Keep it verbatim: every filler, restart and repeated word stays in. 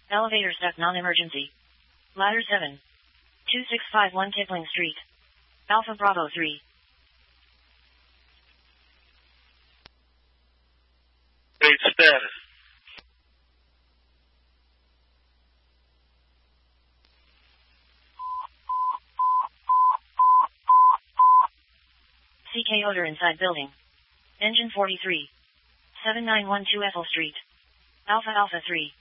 Elevator stuck non-emergency. Ladder seven. two six five one Kipling Street. Alpha Bravo three. Great status. C K odor inside building. Engine forty-three. seven nine one two Ethel Street. Alpha Alpha three.